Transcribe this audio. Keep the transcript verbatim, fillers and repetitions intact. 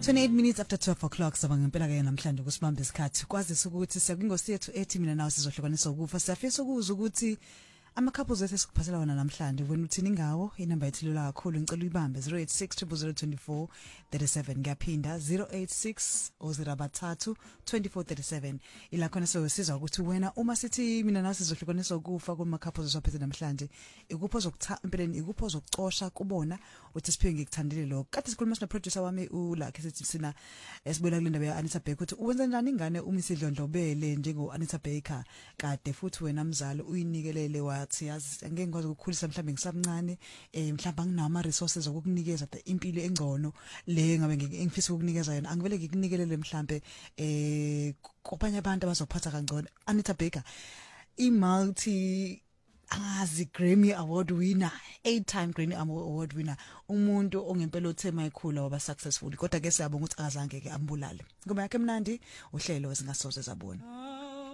twenty-eight minutes after twelve o'clock sabanga ngempela ke namhlanje kusibambe isikhathi kwazisa ukuthi siyakwingosi yethu ethi mina nawe sizohlukanisa ukufa siyafisa ukuza ukuthi ama couples ethu sikuphathela wona namhlanje wena uthini ngawo inamba yethu lula kakhulu ngicela uyibambe zero eight six zero zero two four three seven ngiyaphinda zero eight six zero bathathu two four three seven ila khona siyosiza ukuthi wena uma sithi mina nawe sizohlukanisa ukufa kuma couples eswaphethe namhlanje ikupho zokutha empeleni ikupho zokucosha kubona uthi siphiwe ngikuthandile lokho kade sikhuluma sina producer wami uLucky sithi sina esibona kule ndaba ya Anita Baker ukuthi uwenza njani ingane uma isidlondlobele njengo Anita Baker kade futhi wena mzali uyinikelele wathi yazi angeke ngikwazi ukukhulisa mhlawumbe ngisamncane eh mhlawumbe anginawo ama resources okukunikeza impilo engcono le ngabe ngifisa ukukunikeza yona angivele ngikunikelele mhlawumbe eh kopanye abantu abazophatha kangcono Anita Baker I multi azi Grammy Award winner eight time Grammy Award winner umuntu ongempela othema ikhula waba successful kodwa ke siyabonga ukuthi azange ke ambulale ngoba yakhe mnandi uhlelo esingasoze zabona